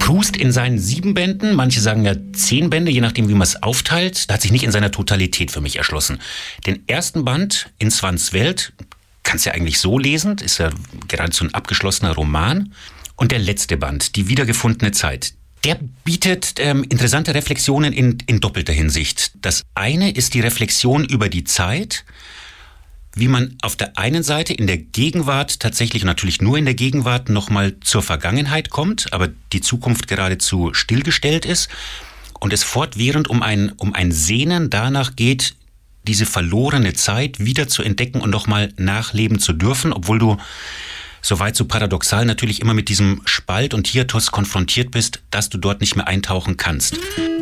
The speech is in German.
Proust in seinen 7 Bänden, manche sagen ja 10 Bände, je nachdem wie man es aufteilt, hat sich nicht in seiner Totalität für mich erschlossen. Den ersten Band, In Swans Welt, kannst du ja eigentlich so lesen, ist ja geradezu ein abgeschlossener Roman. Und der letzte Band, Die wiedergefundene Zeit, der bietet interessante Reflexionen in doppelter Hinsicht. Das eine ist die Reflexion über die Zeit, wie man auf der einen Seite in der Gegenwart, tatsächlich natürlich nur in der Gegenwart, nochmal zur Vergangenheit kommt, aber die Zukunft geradezu stillgestellt ist und es fortwährend um ein Sehnen danach geht, diese verlorene Zeit wieder zu entdecken und nochmal nachleben zu dürfen, obwohl du, soweit so paradoxal, natürlich immer mit diesem Spalt und Hiatus konfrontiert bist, dass du dort nicht mehr eintauchen kannst.